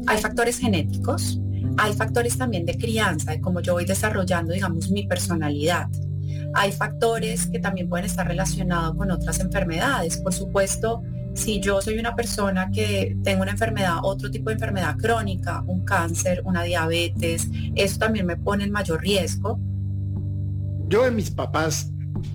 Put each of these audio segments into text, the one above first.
Hay factores genéticos, hay factores también de crianza, de cómo yo voy desarrollando, digamos, mi personalidad. Hay factores que también pueden estar relacionados con otras enfermedades. Por supuesto, si yo soy una persona que tengo una enfermedad, otro tipo de enfermedad crónica, un cáncer, una diabetes, eso también me pone en mayor riesgo. Yo de mis papás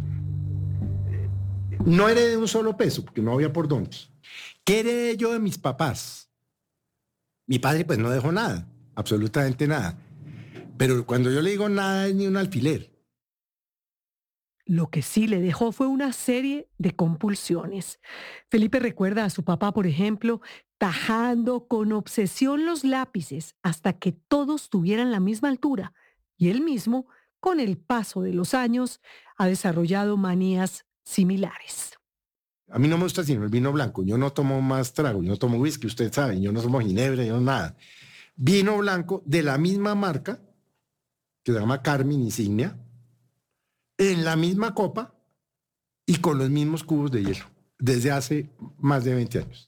no heredé un solo peso, porque no había por dónde. ¿Qué heredé yo de mis papás? Mi padre pues no dejó nada, absolutamente nada. Pero cuando yo le digo nada es ni un alfiler. Lo que sí le dejó fue una serie de compulsiones. Felipe recuerda a su papá, por ejemplo, tajando con obsesión los lápices hasta que todos tuvieran la misma altura. Y él mismo, con el paso de los años, ha desarrollado manías similares. A mí no me gusta sino el vino blanco. Yo no tomo más trago, yo no tomo whisky, usted sabe, yo no tomo ginebra, yo no nada. Vino blanco de la misma marca, que se llama Carmen Insignia, en la misma copa y con los mismos cubos de hielo, desde hace más de 20 años.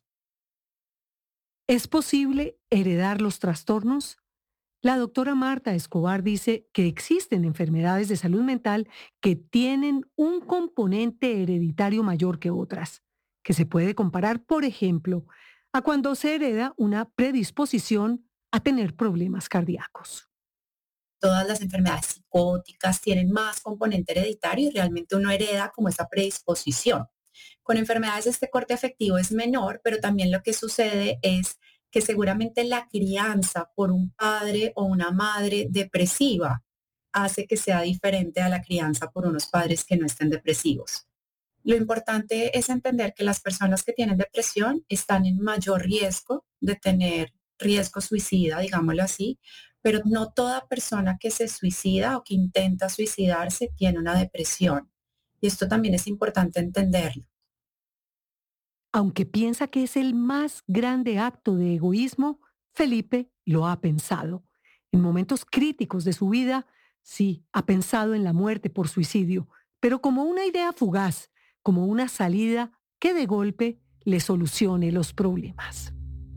¿Es posible heredar los trastornos? La doctora Marta Escobar dice que existen enfermedades de salud mental que tienen un componente hereditario mayor que otras, que se puede comparar, por ejemplo, a cuando se hereda una predisposición a tener problemas cardíacos. Todas las enfermedades psicóticas tienen más componente hereditario y realmente uno hereda como esa predisposición. Con enfermedades de este corte afectivo es menor, pero también lo que sucede es que seguramente la crianza por un padre o una madre depresiva hace que sea diferente a la crianza por unos padres que no estén depresivos. Lo importante es entender que las personas que tienen depresión están en mayor riesgo de tener riesgo suicida, digámoslo así, pero no toda persona que se suicida o que intenta suicidarse tiene una depresión. Y esto también es importante entenderlo. Aunque piensa que es el más grande acto de egoísmo, Felipe lo ha pensado. En momentos críticos de su vida, sí, ha pensado en la muerte por suicidio, pero como una idea fugaz, como una salida que de golpe le solucione los problemas.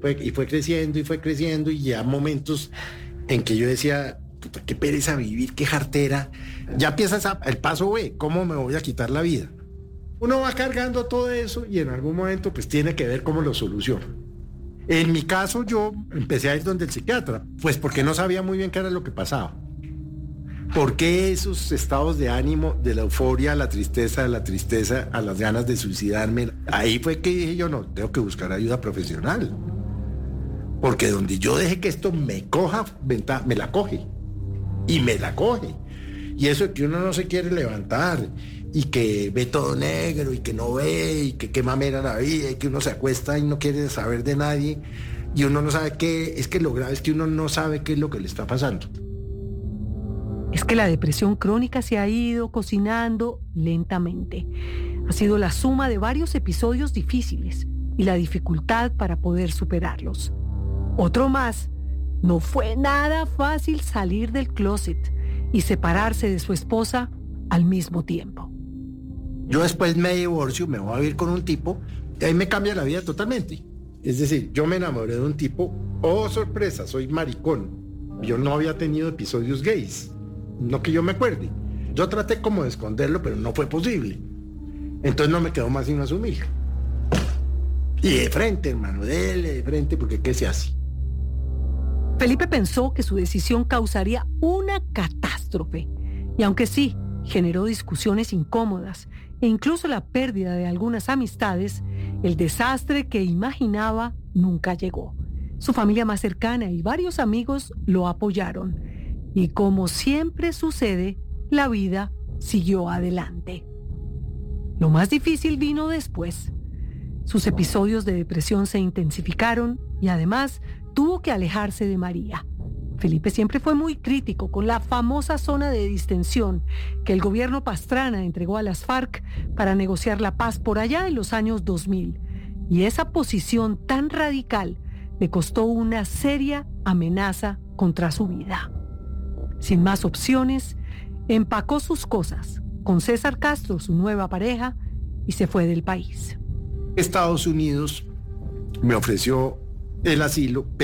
Y fue creciendo y ya momentos en que yo decía, puta, qué pereza vivir, qué jartera. Ya empiezas el paso B, ¿cómo me voy a quitar la vida? Uno va cargando todo eso y en algún momento pues tiene que ver cómo lo soluciona. En mi caso yo empecé a ir donde el psiquiatra, pues porque no sabía muy bien qué era lo que pasaba. ¿Por qué esos estados de ánimo, de la euforia a la tristeza, de la tristeza a las ganas de suicidarme? Ahí fue que dije yo, no, tengo que buscar ayuda profesional. Porque donde yo deje que esto me coja, me la coge. Y me la coge. Y eso de que uno no se quiere levantar y que ve todo negro y que no ve y que qué mamera la vida y que uno se acuesta y no quiere saber de nadie y uno no sabe qué, es que lo grave es que uno no sabe qué es lo que le está pasando. Es que la depresión crónica se ha ido cocinando lentamente. Ha sido la suma de varios episodios difíciles y la dificultad para poder superarlos. Otro más, no fue nada fácil salir del closet y separarse de su esposa al mismo tiempo. Yo después me divorcio, me voy a vivir con un tipo y ahí me cambia la vida totalmente. Es decir, yo me enamoré de un tipo, oh sorpresa, soy maricón. Yo no había tenido episodios gays, no que yo me acuerde. Yo traté como de esconderlo, pero no fue posible. Entonces no me quedó más sino asumir. Y de frente, hermano, dele de frente, porque ¿qué se hace? Felipe pensó que su decisión causaría una catástrofe. Y aunque sí, generó discusiones incómodas e incluso la pérdida de algunas amistades, el desastre que imaginaba nunca llegó. Su familia más cercana y varios amigos lo apoyaron. Y como siempre sucede, la vida siguió adelante. Lo más difícil vino después. Sus episodios de depresión se intensificaron y además tuvo que alejarse de María. Felipe siempre fue muy crítico con la famosa zona de distensión que el gobierno Pastrana entregó a las FARC para negociar la paz por allá en los años 2000. Y esa posición tan radical le costó una seria amenaza contra su vida. Sin más opciones, empacó sus cosas con César Castro, su nueva pareja, y se fue del país. Estados Unidos me ofreció el asilo,